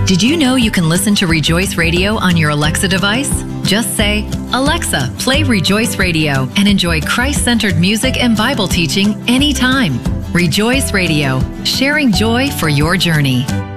Did you know you can listen to Rejoice Radio on your Alexa device? Just say, "Alexa, play Rejoice Radio," and enjoy Christ-centered music and Bible teaching anytime. Rejoice Radio, sharing joy for your journey.